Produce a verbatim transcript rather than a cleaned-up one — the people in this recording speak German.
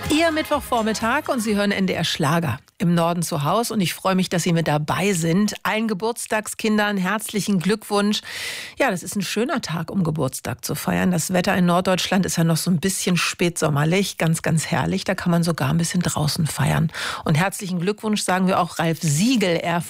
Ihr Mittwochvormittag und Sie hören N D R Schlager im Norden zu Hause. Und ich freue mich, dass Sie mit dabei sind. Allen Geburtstagskindern herzlichen Glückwunsch. Ja, das ist ein schöner Tag, um Geburtstag zu feiern. Das Wetter in Norddeutschland ist ja noch so ein bisschen spätsommerlich. Ganz, ganz herrlich. Da kann man sogar ein bisschen draußen feiern. Und herzlichen Glückwunsch sagen wir auch Ralf Siegel. Er